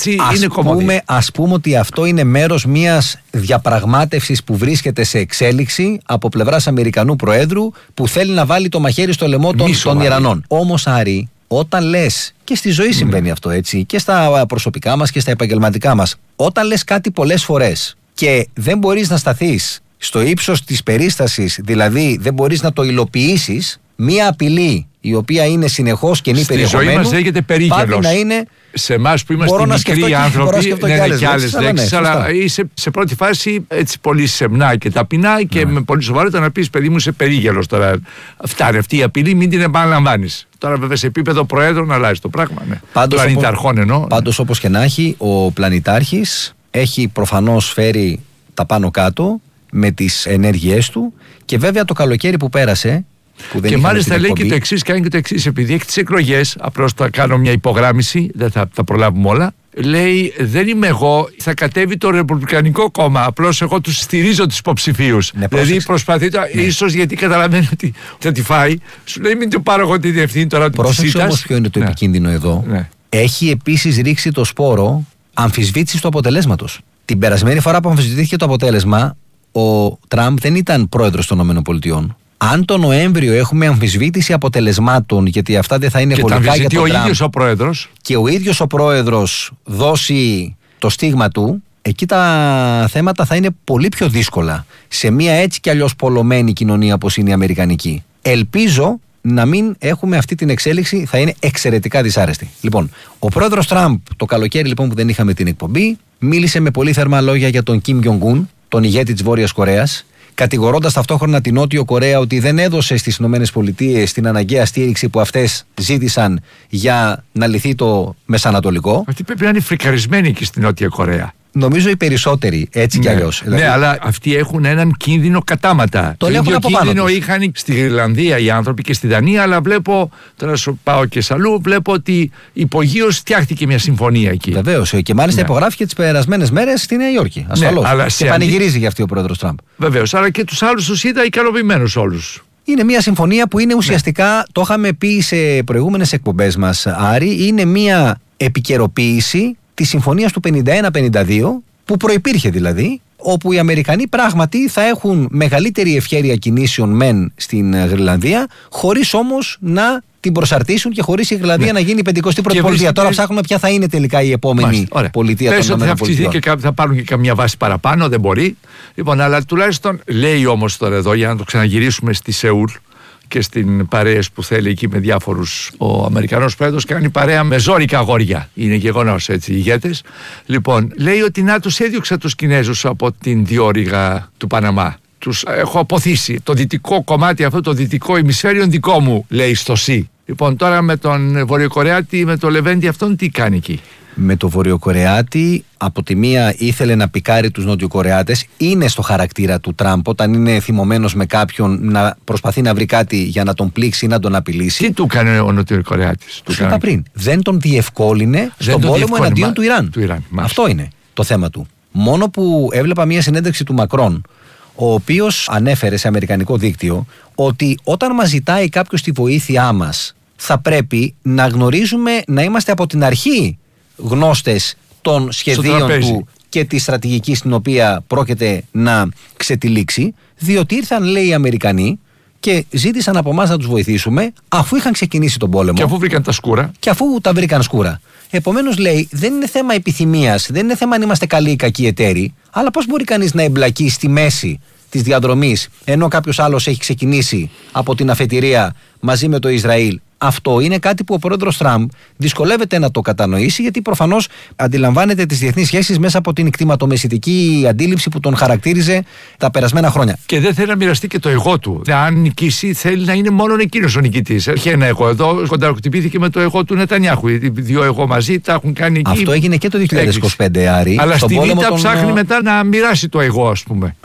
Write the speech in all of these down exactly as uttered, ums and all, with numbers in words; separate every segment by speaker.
Speaker 1: έτσι
Speaker 2: ας
Speaker 1: είναι κομμωδία.
Speaker 2: Ας πούμε ότι αυτό είναι μέρος μιας διαπραγμάτευσης που βρίσκεται σε εξέλιξη από πλευράς Αμερικανού Προέδρου, που θέλει να βάλει το μαχαίρι στο λαιμό των, των Ιρανών. Όμως, Άρη, όταν λες, και στη ζωή συμβαίνει mm. αυτό, έτσι, και στα προσωπικά μας και στα επαγγελματικά μας, όταν λες κάτι πολλές φορές και δεν μπορείς να σταθείς στο ύψος της περίστασης, δηλαδή δεν μπορείς να το υλοποιήσεις, μία απειλή η οποία είναι συνεχώς καινή περιεχομένου,
Speaker 1: στη ζωή μας λέγεται περίγελος.
Speaker 2: Να είναι...
Speaker 1: Σε εμάς που είμαστε μικροί άνθρωποι, ναι, ναι, και άλλες λέξεις, ναι, αλλά είσαι σε πρώτη φάση έτσι πολύ σεμνά και ταπεινά και ναι. με πολύ σοβαρότητα να πεις, παιδί μου, είσαι περίγελος τώρα. Φτάνει αυτή η απειλή, μην την επαναλαμβάνεις. Τώρα, βέβαια, σε επίπεδο προέδρων αλλάζει το πράγμα. Ναι.
Speaker 2: Πάντως,
Speaker 1: πλανηταρχών εννοώ.
Speaker 2: Πάντως, όπως και να έχει, ο πλανητάρχης έχει προφανώς φέρει τα πάνω κάτω με τις ενέργειές του, και βέβαια το καλοκαίρι που πέρασε.
Speaker 1: Και μάλιστα λέει και το εξής, κάνει και το εξής, επειδή έχει τις εκλογές, απλώς θα κάνω μια υπογράμμιση, δεν θα τα προλάβουμε όλα. Λέει, δεν είμαι εγώ, θα κατέβει το Ρεπουμπλικανικό κόμμα. Απλώς εγώ τους στηρίζω τους υποψηφίους. Ναι, δηλαδή προσπαθεί, ναι. ίσως γιατί καταλαβαίνει ότι θα τη φάει, σου λέει μην του πάρω εγώ τη διευθύνη τώρα του Τσίτας.
Speaker 2: Πρόσεξε όμως ποιο είναι το ναι. επικίνδυνο εδώ. Ναι. Έχει επίσης ρίξει το σπόρο αμφισβήτησης του αποτελέσματος. Την περασμένη φορά που αμφισβητήθηκε το αποτέλεσμα, ο Τραμπ δεν ήταν πρόεδρος των ΗΠΑ. Αν το Νοέμβριο έχουμε αμφισβήτηση αποτελεσμάτων, γιατί αυτά δεν θα είναι βολικά για τον
Speaker 1: ο
Speaker 2: Τραμπ,
Speaker 1: ίδιος ο πρόεδρος,
Speaker 2: και ο ίδιος ο πρόεδρος δώσει το στίγμα του, εκεί τα θέματα θα είναι πολύ πιο δύσκολα σε μια έτσι κι αλλιώς πολλωμένη κοινωνία όπως είναι η αμερικανική. Ελπίζω να μην έχουμε αυτή την εξέλιξη, θα είναι εξαιρετικά δυσάρεστη. Λοιπόν, ο πρόεδρος Τραμπ το καλοκαίρι λοιπόν που δεν είχαμε την εκπομπή, μίλησε με πολύ θερμά λόγια για τον Κιμ Τζονγκ-Un, τον ηγέτη της Βόρειας Κορέας, κατηγορώντας ταυτόχρονα την Νότιο Κορέα ότι δεν έδωσε στις ΗΠΑ την αναγκαία στήριξη που αυτές ζήτησαν για να λυθεί το Μεσανατολικό.
Speaker 1: Αυτοί πρέπει να είναι φρικαρισμένοι εκεί στην Νότια Κορέα.
Speaker 2: Νομίζω οι περισσότεροι, έτσι κι
Speaker 1: ναι.
Speaker 2: αλλιώς.
Speaker 1: Δηλαδή... Ναι, αλλά αυτοί έχουν έναν κίνδυνο κατάματα.
Speaker 2: Το ίδιο
Speaker 1: κίνδυνο είχαν στη Ιρλανδία οι άνθρωποι και στη Δανία, αλλά βλέπω, τώρα σου πάω και σ' αλλού, βλέπω ότι υπογείως φτιάχτηκε μια συμφωνία εκεί.
Speaker 2: Βεβαίως, και μάλιστα ναι. υπογράφηκε τις περασμένες μέρες στη Νέα Υόρκη. Ασφαλώς. Ναι, αλλά και πανηγυρίζει αντί... για αυτή ο πρόεδρος Τραμπ.
Speaker 1: Βεβαίως, αλλά και τους άλλους τους είδα ικανοποιημένους όλους.
Speaker 2: Είναι μια συμφωνία που είναι ουσιαστικά, ναι. το είχαμε πει σε προηγούμενες εκπομπές μας, Άρη, είναι μια επικαιροποίηση της συμφωνίας του πενήντα ένα πενήντα δύο, που προϋπήρχε δηλαδή, όπου οι Αμερικανοί πράγματι θα έχουν μεγαλύτερη ευχέρεια κινήσεων μεν στην Γροιλανδία, χωρίς όμως να την προσαρτήσουν και χωρίς η Γροιλανδία ναι. να γίνει η πενηκοστή πρώτη πολιτεία. Τώρα ψάχνουμε ποια θα είναι τελικά η επόμενη πολιτεία των ΗΠΑ.
Speaker 1: Θα αυξηθεί και θα πάρουν και καμιά βάση παραπάνω, δεν μπορεί. Λοιπόν, αλλά τουλάχιστον λέει όμως τώρα εδώ, για να το ξαναγυρίσουμε στη Σεούλ και στην παρέες που θέλει εκεί με διάφορους, ο Αμερικανός πρόεδρος κάνει παρέα με ζόρικα αγόρια, είναι γεγονός έτσι, οι ηγέτες. Λοιπόν, λέει ότι να τους έδιωξα τους Κινέζους από την διόρυγα του Παναμά. Τους έχω αποθήσει. Το δυτικό κομμάτι, αυτό το δυτικό ημισφαίριο δικό μου, λέει στο ΣΥ. Λοιπόν, τώρα με τον Βορειοκορεάτη, με τον Λεβέντη αυτόν, τι κάνει εκεί?
Speaker 2: Με το Βορειοκορεάτη, από τη μία ήθελε να πικάρει τους Νοτιοκορεάτες. Είναι στο χαρακτήρα του Τραμπ, όταν είναι θυμωμένος με κάποιον, να προσπαθεί να βρει κάτι για να τον πλήξει ή να τον απειλήσει.
Speaker 1: Τι του έκανε ο Νοτιοκορεάτης?
Speaker 2: Του είπα πριν. Δεν τον διευκόλυνε στον πόλεμο διευκόλυνε, εναντίον μα, του Ιράν.
Speaker 1: Του Ιράν
Speaker 2: Αυτό είναι το θέμα του. Μόνο που έβλεπα μια συνέντευξη του Μακρόν, ο οποίος ανέφερε σε αμερικανικό δίκτυο ότι όταν μας ζητάει κάποιος τη βοήθειά μας, θα πρέπει να γνωρίζουμε, να είμαστε από την αρχή γνώστες των σχεδίων του και τη στρατηγική στην οποία πρόκειται να ξετυλίξει, διότι ήρθαν, λέει, οι Αμερικανοί και ζήτησαν από εμάς να τους βοηθήσουμε αφού είχαν ξεκινήσει τον πόλεμο.
Speaker 1: Και αφού βρήκαν τα σκούρα.
Speaker 2: Και αφού τα βρήκαν σκούρα. Επομένως, λέει, δεν είναι θέμα επιθυμίας, δεν είναι θέμα αν είμαστε καλοί ή κακοί εταίροι, αλλά πώς μπορεί κανείς να εμπλακεί στη μέση της διαδρομής ενώ κάποιος άλλος έχει ξεκινήσει από την αφετηρία μαζί με το Ισραήλ? Αυτό είναι κάτι που ο πρόεδρος Τραμπ δυσκολεύεται να το κατανοήσει, γιατί προφανώς αντιλαμβάνεται τις διεθνείς σχέσεις μέσα από την κτηματομεσητική αντίληψη που τον χαρακτήριζε τα περασμένα χρόνια.
Speaker 1: Και δεν θέλει να μοιραστεί και το εγώ του. Αν νικήσει, θέλει να είναι μόνο εκείνος ο νικητής. Έχει ένα εγώ εδώ, κονταροχτυπήθηκε με το εγώ του Νετανιάχου. Οι δύο εγώ μαζί τα έχουν κάνει εκεί.
Speaker 2: Αυτό έγινε και το δύο χιλιάδες είκοσι πέντε, Άρη.
Speaker 1: Αλλά στην ήττα
Speaker 2: τον...
Speaker 1: ψάχνει μετά να μοιράσει το εγώ, ας πούμε.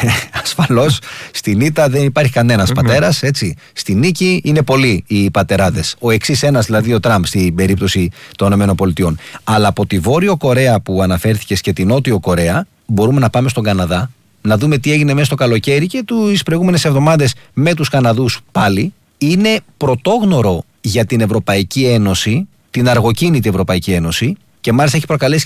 Speaker 2: Ασφαλώς, στην ήττα δεν υπάρχει κανένας πατέρας, έτσι. Στη νίκη είναι πολλοί οι πατεράδες. Ο εξής ένας, δηλαδή ο Τραμπ, στην περίπτωση των ΗΠΑ. Αλλά από τη Βόρειο Κορέα που αναφέρθηκες και τη Νότιο Κορέα, μπορούμε να πάμε στον Καναδά, να δούμε τι έγινε μέσα στο καλοκαίρι και τις προηγούμενες εβδομάδες με τους Καναδούς πάλι. Είναι πρωτόγνωρο για την Ευρωπαϊκή Ένωση, την αργοκίνητη Ευρωπαϊκή Ένωση, και μάλιστα έχει προκαλέσει